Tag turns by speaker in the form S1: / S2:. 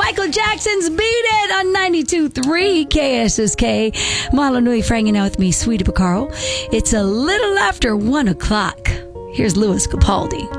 S1: Michael Jackson's Beat It on 92.3 KSSK. Mahalo nui for hanging out with me, Sweetie Picaro. It's a little after 1 o'clock. Here's Louis Capaldi.